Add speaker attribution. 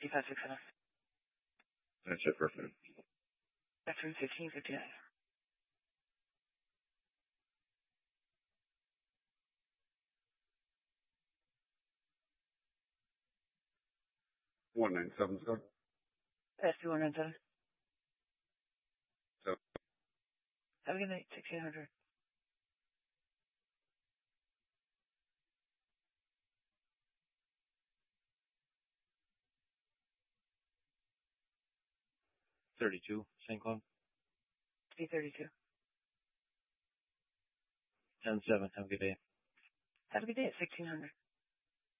Speaker 1: 55,600.
Speaker 2: That's it for a minute.
Speaker 1: Veteran 1559.
Speaker 2: $197, Scott.
Speaker 1: SB197.
Speaker 2: So,
Speaker 1: Have a good night. 1600.
Speaker 3: $32, St. Cloud.
Speaker 1: B32.
Speaker 3: 10-7, have a good day.
Speaker 1: Have a good day at 1600.